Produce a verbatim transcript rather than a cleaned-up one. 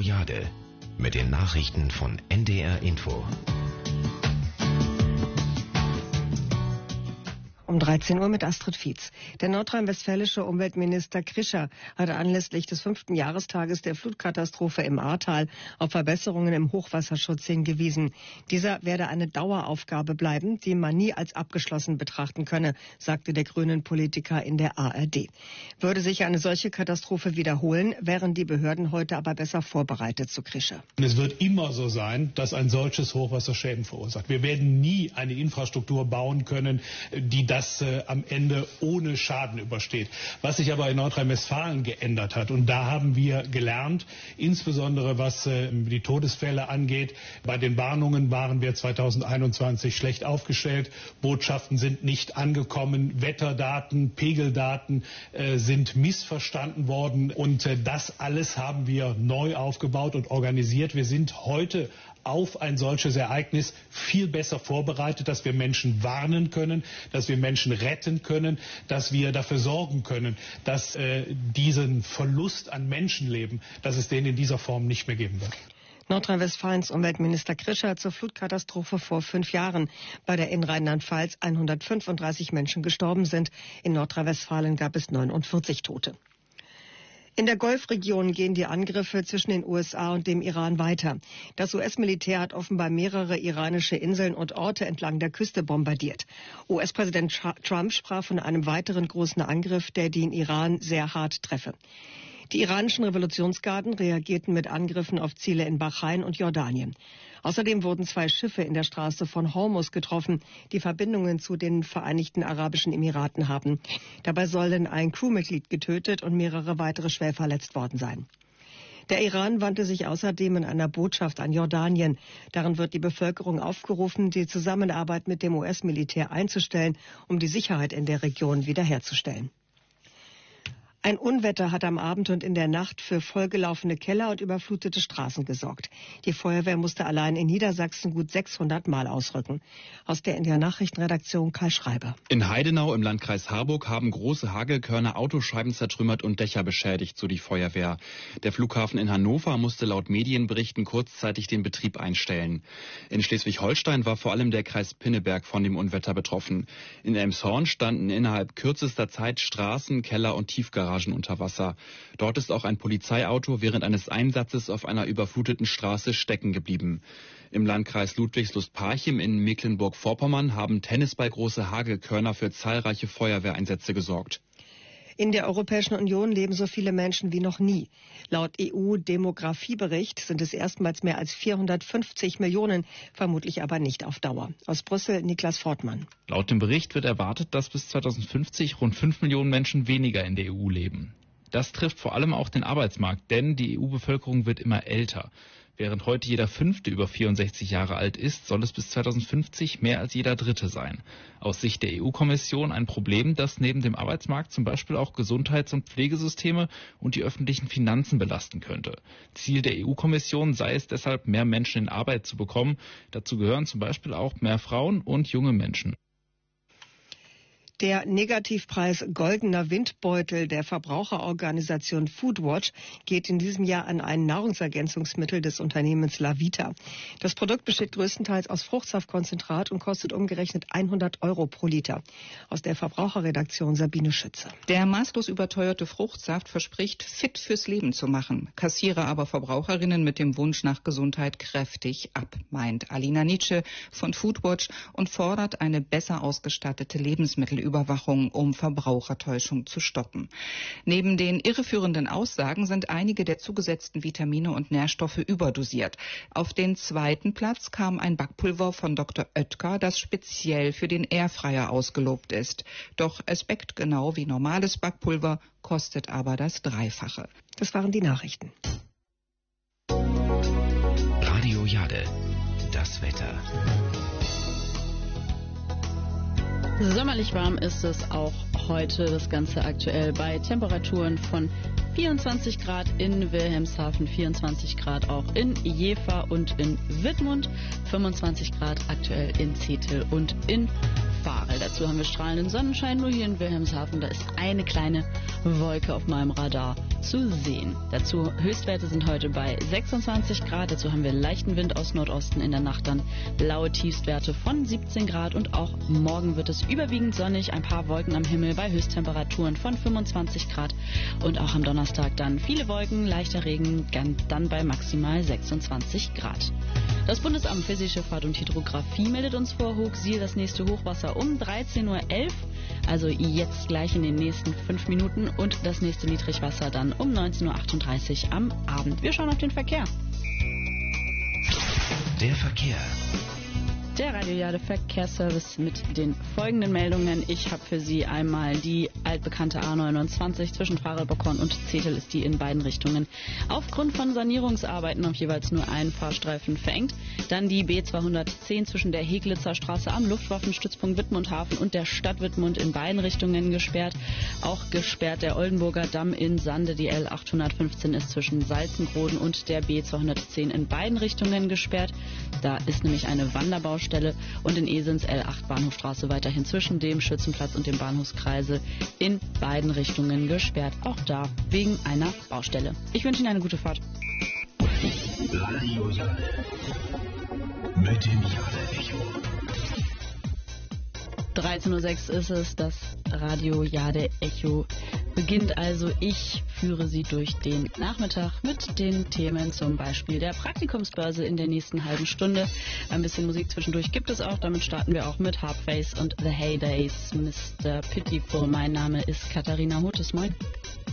Jade mit den Nachrichten von N D R Info. Um dreizehn Uhr mit Astrid Fietz. Der nordrhein-westfälische Umweltminister Krischer hat anlässlich des fünften Jahrestages der Flutkatastrophe im Ahrtal auf Verbesserungen im Hochwasserschutz hingewiesen. Dieser werde eine Daueraufgabe bleiben, die man nie als abgeschlossen betrachten könne, sagte der grünen Politiker in der A R D. Würde sich eine solche Katastrophe wiederholen, wären die Behörden heute aber besser vorbereitet, zu Krischer. Es wird immer so sein, dass ein solches Hochwasser Schäden verursacht. Wir werden nie eine Infrastruktur bauen können, die das das äh, am Ende ohne Schaden übersteht. Was sich aber in Nordrhein-Westfalen geändert hat, und da haben wir gelernt, insbesondere was äh, die Todesfälle angeht. Bei den Warnungen waren wir zweitausendeinundzwanzig schlecht aufgestellt. Botschaften sind nicht angekommen. Wetterdaten, Pegeldaten äh, sind missverstanden worden. Und äh, das alles haben wir neu aufgebaut und organisiert. Wir sind heute auf ein solches Ereignis viel besser vorbereitet, dass wir Menschen warnen können, dass wir Menschen retten können, dass wir dafür sorgen können, dass äh, diesen Verlust an Menschenleben, dass es den in dieser Form nicht mehr geben wird. Nordrhein-Westfalens Umweltminister Krischer zur Flutkatastrophe vor fünf Jahren, bei der in Rheinland-Pfalz hundertfünfunddreißig Menschen gestorben sind. In Nordrhein-Westfalen gab es neunundvierzig Tote. In der Golfregion gehen die Angriffe zwischen den U S A und dem Iran weiter. Das U S-Militär hat offenbar mehrere iranische Inseln und Orte entlang der Küste bombardiert. U S-Präsident Trump sprach von einem weiteren großen Angriff, der den Iran sehr hart treffe. Die iranischen Revolutionsgarden reagierten mit Angriffen auf Ziele in Bahrain und Jordanien. Außerdem wurden zwei Schiffe in der Straße von Hormuz getroffen, die Verbindungen zu den Vereinigten Arabischen Emiraten haben. Dabei sollen ein Crewmitglied getötet und mehrere weitere schwer verletzt worden sein. Der Iran wandte sich außerdem in einer Botschaft an Jordanien. Darin wird die Bevölkerung aufgerufen, die Zusammenarbeit mit dem U S-Militär einzustellen, um die Sicherheit in der Region wiederherzustellen. Ein Unwetter hat am Abend und in der Nacht für vollgelaufene Keller und überflutete Straßen gesorgt. Die Feuerwehr musste allein in Niedersachsen gut sechshundert Mal ausrücken. Aus der N D R-Nachrichtenredaktion Karl Schreiber. In Heidenau im Landkreis Harburg haben große Hagelkörner Autoscheiben zertrümmert und Dächer beschädigt, so die Feuerwehr. Der Flughafen in Hannover musste laut Medienberichten kurzzeitig den Betrieb einstellen. In Schleswig-Holstein war vor allem der Kreis Pinneberg von dem Unwetter betroffen. In Elmshorn standen innerhalb kürzester Zeit Straßen, Keller und Tiefgaragen unter Wasser. Dort ist auch ein Polizeiauto während eines Einsatzes auf einer überfluteten Straße stecken geblieben. Im Landkreis Ludwigslust-Parchim in Mecklenburg-Vorpommern haben tennisballgroße Hagelkörner für zahlreiche Feuerwehreinsätze gesorgt. In der Europäischen Union leben so viele Menschen wie noch nie. Laut E U-Demografiebericht sind es erstmals mehr als vierhundertfünfzig Millionen, vermutlich aber nicht auf Dauer. Aus Brüssel Niklas Fortmann. Laut dem Bericht wird erwartet, dass bis zweitausendfünfzig rund fünf Millionen Menschen weniger in der E U leben. Das trifft vor allem auch den Arbeitsmarkt, denn die E U-Bevölkerung wird immer älter. Während heute jeder Fünfte über vierundsechzig Jahre alt ist, soll es bis zweitausendfünfzig mehr als jeder Dritte sein. Aus Sicht der E U-Kommission ein Problem, das neben dem Arbeitsmarkt zum Beispiel auch Gesundheits- und Pflegesysteme und die öffentlichen Finanzen belasten könnte. Ziel der E U-Kommission sei es deshalb, mehr Menschen in Arbeit zu bekommen. Dazu gehören zum Beispiel auch mehr Frauen und junge Menschen. Der Negativpreis Goldener Windbeutel der Verbraucherorganisation Foodwatch geht in diesem Jahr an ein Nahrungsergänzungsmittel des Unternehmens Lavita. Das Produkt besteht größtenteils aus Fruchtsaftkonzentrat und kostet umgerechnet hundert Euro pro Liter. Aus der Verbraucherredaktion Sabine Schütze. Der maßlos überteuerte Fruchtsaft verspricht, fit fürs Leben zu machen, kassiere aber Verbraucherinnen mit dem Wunsch nach Gesundheit kräftig ab, meint Alina Nietzsche von Foodwatch und fordert eine besser ausgestattete Lebensmittel Überwachung, um Verbrauchertäuschung zu stoppen. Neben den irreführenden Aussagen sind einige der zugesetzten Vitamine und Nährstoffe überdosiert. Auf den zweiten Platz kam ein Backpulver von Doktor Oetker, das speziell für den Airfryer ausgelobt ist. Doch es backt genau wie normales Backpulver, kostet aber das Dreifache. Das waren die Nachrichten. Radio Jade, das Wetter. Sommerlich warm ist es auch heute, das Ganze aktuell bei Temperaturen von vierundzwanzig Grad in Wilhelmshaven, vierundzwanzig Grad auch in Jever und in Wittmund, fünfundzwanzig Grad aktuell in Zetel und in Varel. Dazu haben wir strahlenden Sonnenschein, nur hier in Wilhelmshaven, da ist eine kleine Wolke auf meinem Radar zu sehen. Dazu Höchstwerte sind heute bei sechsundzwanzig Grad. Dazu haben wir leichten Wind aus Nordosten, in der Nacht dann blaue Tiefstwerte von siebzehn Grad. Und auch morgen wird es überwiegend sonnig, ein paar Wolken am Himmel bei Höchsttemperaturen von fünfundzwanzig Grad. Und auch am Donnerstag dann viele Wolken, leichter Regen, dann bei maximal sechsundzwanzig Grad. Das Bundesamt für Seeschifffahrt und Hydrographie meldet uns vor Hochsiel das nächste Hochwasser um dreizehn Uhr elf, also jetzt gleich in den nächsten fünf Minuten, und das nächste Niedrigwasser dann um neunzehn Uhr achtunddreißig am Abend. Wir schauen auf den Verkehr. Der Verkehr. Der Radio Jade Verkehrsservice mit den folgenden Meldungen. Ich habe für Sie einmal die altbekannte A neunundzwanzig zwischen Farelbockhorn und Zetel, ist die in beiden Richtungen aufgrund von Sanierungsarbeiten auf jeweils nur einen Fahrstreifen verengt. Dann die B zweihundertzehn zwischen der Heglitzer Straße am Luftwaffenstützpunkt Wittmundhafen und der Stadt Wittmund in beiden Richtungen gesperrt. Auch gesperrt der Oldenburger Damm in Sande. Die L achthundertfünfzehn ist zwischen Salzengroden und der B zweihundertzehn in beiden Richtungen gesperrt. Da ist nämlich eine Wanderbaustelle. Und in Esens L acht Bahnhofstraße weiterhin zwischen dem Schützenplatz und dem Bahnhofskreisel in beiden Richtungen gesperrt. Auch da wegen einer Baustelle. Ich wünsche Ihnen eine gute Fahrt. Radio Jade mit dem Jade-Echo. dreizehn Uhr sechs ist es, das Radio Jade Echo beginnt also. Ich führe Sie durch den Nachmittag mit den Themen, zum Beispiel der Praktikumsbörse in der nächsten halben Stunde. Ein bisschen Musik zwischendurch gibt es auch. Damit starten wir auch mit Hardface und The Heydays, Mister Pitiful. Mein Name ist Katharina Hotes. Moin.